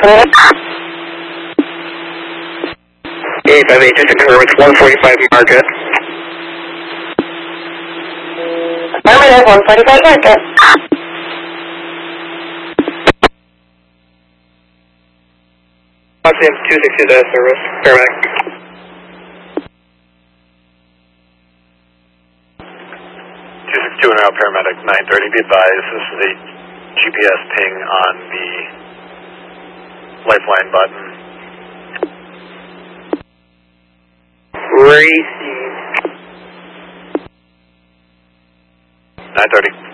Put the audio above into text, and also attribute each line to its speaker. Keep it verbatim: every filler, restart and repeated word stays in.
Speaker 1: paramedic.
Speaker 2: eight five eight, just to confirm, it's one forty-five Market.
Speaker 1: Affirmative, one forty-five Market.
Speaker 2: Oxygen two sixty to service, paramedic.
Speaker 3: two sixty-two and out, paramedic, nine thirty, be advised, this is a G P S ping on the lifeline button.
Speaker 2: Racing.
Speaker 3: nine thirty.